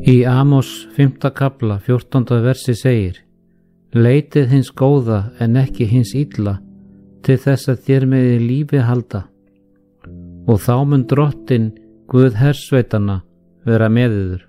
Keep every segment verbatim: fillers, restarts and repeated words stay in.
Í Amos fimmta kafla fjórtánda versi segir: Leitið hins góða en ekki hins illa, til þess að þér megið lífi halda. Og þá mun Drottinn, Guð hersveitanna, vera með yður.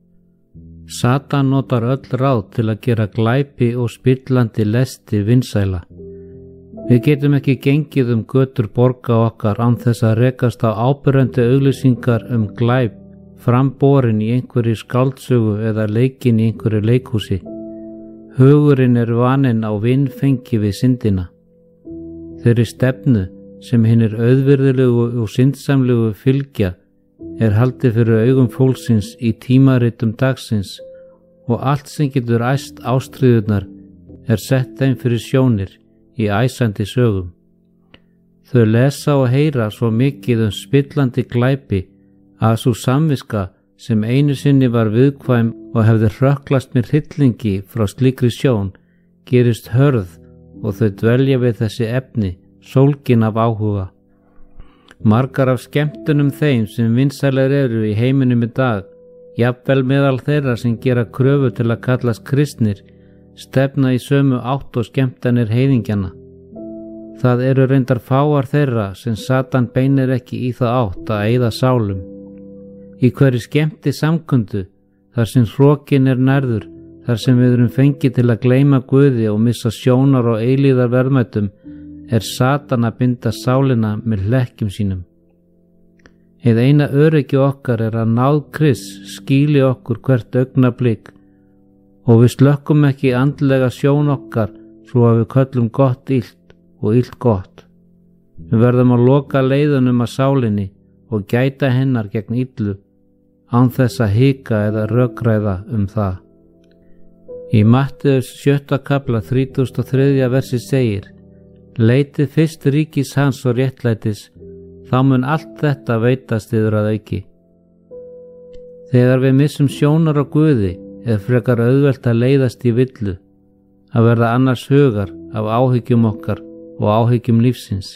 Satan notar öll ráð til að gera glæpi og spillandi lesti vinsæla. Við getum ekki gengið um götur borga okkar án þess að rekast á áberandi auglýsingar um glæp framborin í einhverju skáldsögu eða leikin í einhverju leikhúsi. Hugurinn er vaninn á vinfengi við syndina. Þeirri stefnu sem hinir auðvirðilegu og syndsamlegu fylgja er haldið fyrir augum fólksins í tímaritum dagsins og allt sem getur æst ástríðurnar er sett þeim fyrir sjónir í æsandi sögum. Þau lesa og heyra svo mikið um spillandi glæpi að sú samviska sem einu sinni var viðkvæm og hefði hrökklast með hryllingi frá slíkri sjón gerist hörð og þau dvelja við þessi efni, sólgin af áhuga. Margar af skemmtunum þeim sem vinsælar eru í heiminum í dag, jafnvel meðal þeirra sem gera kröfu til að kallast kristnir, stefna í sömu átt og skemmtanir heiðingjana. Það eru reyndar fáar þeirra sem Satan beinir ekki í það átt að eyða sálum. Í hverju skemmti samkundu, þar sem hrokin er nærður, þar sem við erum fengið til að gleyma Guði og missa sjónar og eilíðar verðmætum, er Satan að binda sálina með hlekkjum sínum. Eða eina öryggi okkar er að náð Krists skýli okkur hvert augnablik og við slökkum ekki andlega sjón okkar svo að við köllum gott illt og illt gott. Við verðum að loka leiðunum að sálinni og gæta hennar gegn illu án þess að hika eða rökræða um það. Í Mattheus sjötta kafla þrítugasta og þriðja versi segir: Leitið fyrst ríkis hans og réttlætis, þá mun allt þetta veitast yður að auki. Þegar við missum sjónar á Guði er frekar auðvelt að leiðast í villu, að verða annars hugar af áhyggjum okkar og áhyggjum lífsins.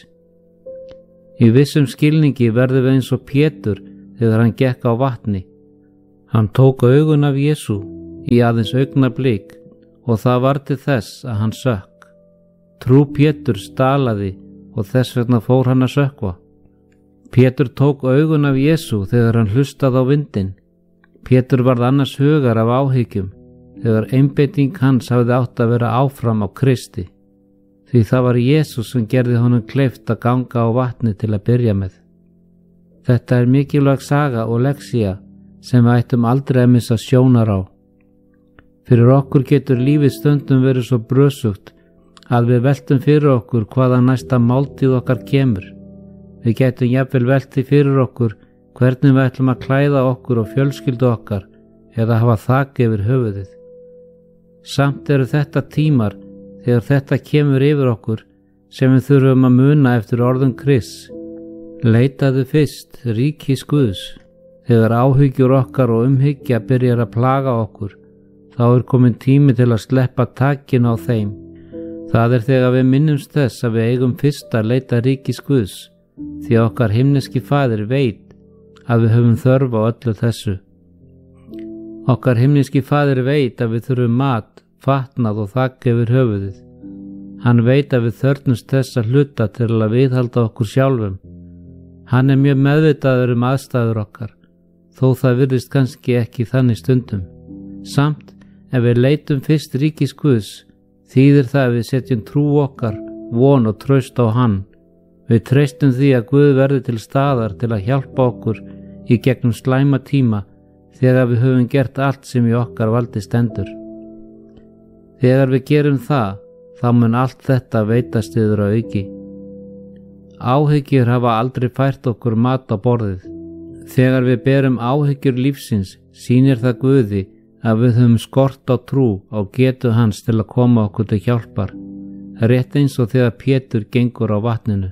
Í vissum skilningi verðum við eins og Pétur þegar hann gekk á vatni. Hann tók augun af Jesú í aðeins augnablik og það var til þess að hann sökk. Trú Pétur stalaði og þess vegna fór hann að sökkva. Pétur tók augun af Jesú þegar hann hlustaði á vindinn. Pétur varð annars hugar af áhyggjum þegar einbeiting hans hafði átt að vera áfram á Kristi. Því það var Jesús sem gerði honum kleift að ganga á vatni til að byrja með. Þetta er mikilvæg saga og lexía sem við ættum aldrei að missa sjónar á. Fyrir okkur getur lífið stundum verið svo brösugt að við veltum fyrir okkur hvaða næsta máltíð okkar kemur. Við getum jafnvel velti fyrir okkur hvernig við ætlum að klæða okkur og fjölskyldu okkar eða hafa þak yfir höfuðið. Samt eru þetta tímar þegar þetta kemur yfir okkur sem við þurfum að muna eftir orðum Krists. Leitaðu fyrst ríkis Guðs. Þegar áhyggjur okkar og umhyggja byrjar að plaga okkur, þá er komin tími til að sleppa takinu á þeim. Það er þegar við minnumst þess að við eigum fyrst að leita ríkis Guðs, því okkar himneski Faðir veit að við höfum þörf á öllu þessu. Okkar himneski Faðir veit að við þurfum mat, fatnað og þak yfir höfuðið. Hann veit að við þörfnumst þessa hluta til að viðhalda okkur sjálfum. Hann er mjög meðvitaður um aðstæður okkar, þó það virðist kannski ekki þannig stundum. Samt, ef við leitum fyrst ríkis Guðs, þýðir það að við setjum trú okkar, von og traust á hann. Við treystum því að Guð verði til staðar til að hjálpa okkur í gegnum slæma tíma þegar við höfum gert allt sem í okkar valdi stendur. Þegar við gerum það, þá mun allt þetta veitast yður að auki. Áhyggjur hafa aldrei fært okkur mat á borðið. Þegar við berum áhyggjur lífsins, sýnir það Guði að við höfum skort á trú á getu hans til að koma okkur til hjálpar, rétt eins og þegar Pétur gengur á vatninu.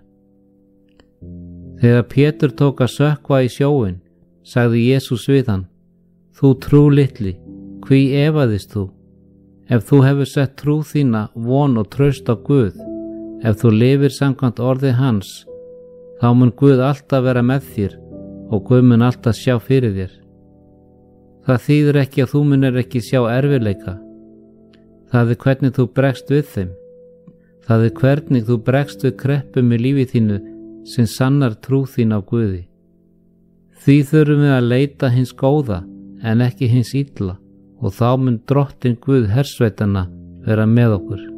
Þegar Pétur tók að sökkva í sjóinn, sagði Jesús við hann: Þú trú litli, hví efaðist þú? Ef þú hefur sett trú þína, von og traust á Guð, ef þú lifir samkvæmt orði hans, þá mun Guð alltaf vera með þér og Guð mun alltaf sjá fyrir þér. Það þýðir ekki að þú munir ekki sjá erfiðleika. Það er hvernig þú bregst við þeim. Það er hvernig þú bregst við kreppum í lífi þínu sem sannar trú þín á Guði. Því þurfum við að leita hins góða en ekki hins illa, og þá mun Drottinn Guð hersveitanna vera með okkur.